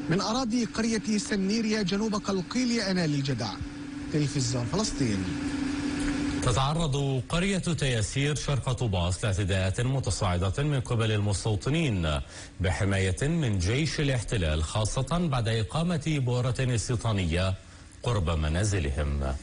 من أراضي قرية سنيريا جنوب قلقيلية أنال الجدع، تلفزيون فلسطين. تتعرض قرية تياسير شرق طوباس لاعتداءات متصاعدة من قبل المستوطنين بحماية من جيش الاحتلال، خاصة بعد إقامة بؤرة استيطانية قرب منازلهم.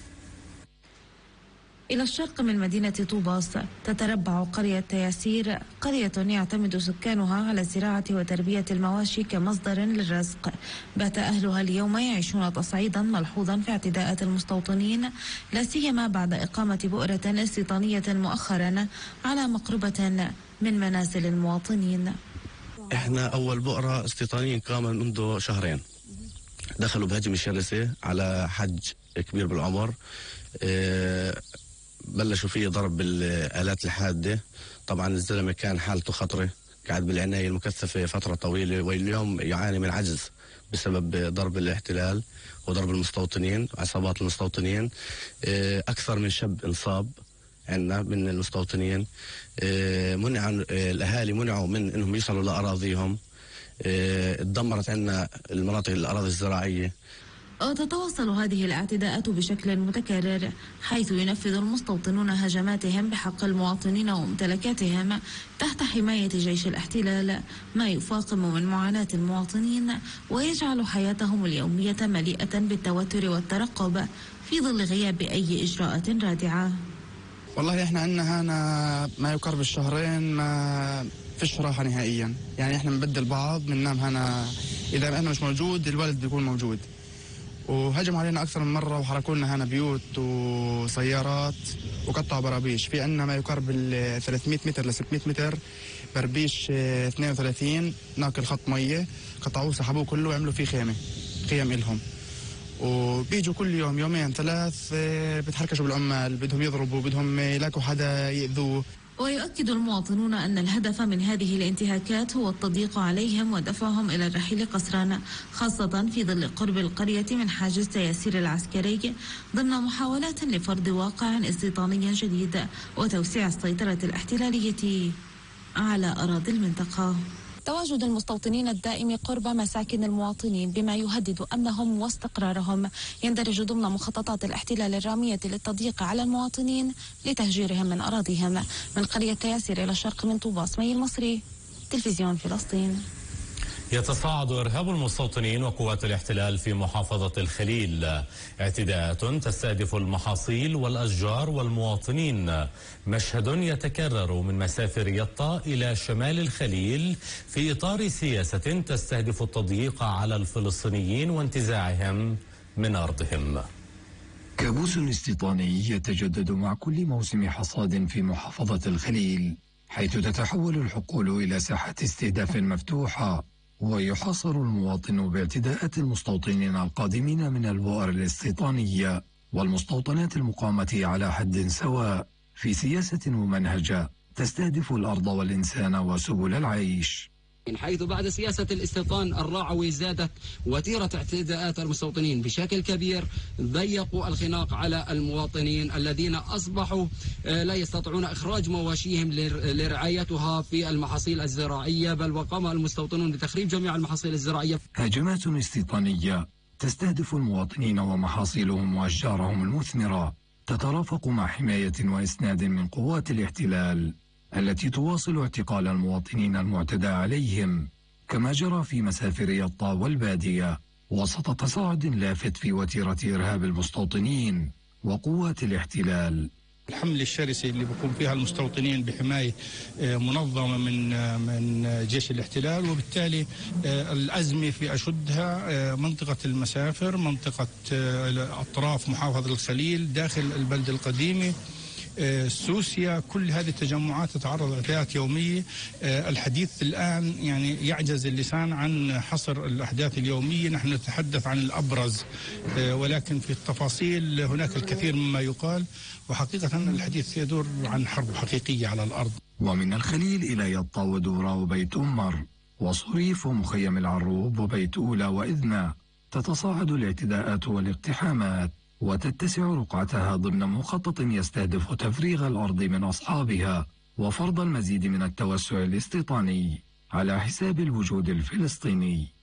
إلى الشرق من مدينة طوباس تتربع قرية تياسير، قرية يعتمد سكانها على الزراعة وتربية المواشي كمصدر للرزق. بات أهلها اليوم يعيشون تصعيدا ملحوظا في اعتداءات المستوطنين، لا سيما بعد إقامة بؤرة استيطانية مؤخرا على مقربة من منازل المواطنين. احنا أول بؤرة استيطانية قامت منذ شهرين، دخلوا بهجمة شرسة على حج كبير بالعمر، بلشوا فيه ضرب بالآلات الحادة. طبعا الزلمة كان حالته خطرة، قاعد بالعناية المكثفة فترة طويلة، واليوم يعاني من عجز بسبب ضرب الاحتلال وضرب المستوطنين، عصابات المستوطنين. أكثر من شاب انصاب عندنا من المستوطنين. منع الأهالي منعوا من أنهم يصلوا لأراضيهم. اتدمرت عندنا المناطق الأراضي الزراعية. وتتواصل هذه الاعتداءات بشكل متكرر، حيث ينفذ المستوطنون هجماتهم بحق المواطنين وممتلكاتهم تحت حماية جيش الاحتلال، ما يفاقم من معاناة المواطنين ويجعل حياتهم اليومية مليئة بالتوتر والترقب في ظل غياب أي إجراءات رادعة. والله احنا عندنا هنا ما يقارب الشهرين ما فيش راحة نهائيا، يعني احنا بنبدل بعض، بننام هنا إذا انا مش موجود الولد بيكون موجود، وهجموا علينا أكثر من مرة وحركوا لنا هنا بيوت وسيارات وقطعوا برابيش. في عندنا ما يقارب ال 300 متر ل 600 متر بربيش 32 ناقل خط مية، قطعوه سحبوه كله وعملوا فيه خيم إلهم، وبيجوا كل يوم يومين ثلاث بتحركشوا بالعمال، بدهم يضربوا، بدهم يلاقوا حدا يأذوه. ويؤكد المواطنون أن الهدف من هذه الانتهاكات هو التضييق عليهم ودفعهم إلى الرحيل قسرا، خاصة في ظل قرب القرية من حاجز تياسير العسكري، ضمن محاولات لفرض واقع استيطاني جديد وتوسيع السيطرة الاحتلالية على أراضي المنطقة. تواجد المستوطنين الدائم قرب مساكن المواطنين بما يهدد أمنهم واستقرارهم يندرج ضمن مخططات الاحتلال الرامية للتضييق على المواطنين لتهجيرهم من أراضيهم. من قرية تياسير إلى الشرق من طوباس، مي المصري، تلفزيون فلسطين. يتصاعد إرهاب المستوطنين وقوات الاحتلال في محافظة الخليل، اعتداءات تستهدف المحاصيل والأشجار والمواطنين، مشهد يتكرر من مسافر يطا إلى شمال الخليل في إطار سياسة تستهدف التضييق على الفلسطينيين وانتزاعهم من أرضهم. كابوس استيطاني يتجدد مع كل موسم حصاد في محافظة الخليل، حيث تتحول الحقول إلى ساحة استهداف مفتوحة، ويحاصر المواطن باعتداءات المستوطنين القادمين من البؤر الاستيطانية والمستوطنات المقامة على حد سواء في سياسة ممنهجة تستهدف الأرض والإنسان وسبل العيش. حيث بعد سياسة الاستيطان الراعوي زادت وتيرة اعتداءات المستوطنين بشكل كبير، ضيقوا الخناق على المواطنين الذين أصبحوا لا يستطيعون إخراج مواشيهم لرعايتها في المحاصيل الزراعية، بل وقام المستوطنون بتخريب جميع المحاصيل الزراعية. هجمات استيطانية تستهدف المواطنين ومحاصيلهم وأشجارهم المثمرة، تترافق مع حماية وإسناد من قوات الاحتلال التي تواصل اعتقال المواطنين المعتدى عليهم، كما جرى في مسافر يطا والبادية، وسط تصاعد لافت في وتيرة إرهاب المستوطنين وقوات الاحتلال. الحملة الشرسة اللي بيكون فيها المستوطنين بحماية منظمة من جيش الاحتلال، وبالتالي الأزمة في أشدها منطقة المسافر، منطقة أطراف محافظة الخليل، داخل البلدة القديمة، سوسيا، كل هذه التجمعات تتعرض لاعتداءات يومية. الحديث الآن يعني يعجز اللسان عن حصر الأحداث اليومية، نحن نتحدث عن الأبرز، ولكن في التفاصيل هناك الكثير مما يقال، وحقيقة الحديث يدور عن حرب حقيقية على الأرض. ومن الخليل إلى يطا ودورا وبيت أمر وصريف ومخيم العروب وبيت أولى وإذنا تتصاعد الاعتداءات والاقتحامات، وتتسع رقعتها ضمن مخطط يستهدف تفريغ الأرض من أصحابها وفرض المزيد من التوسع الاستيطاني على حساب الوجود الفلسطيني.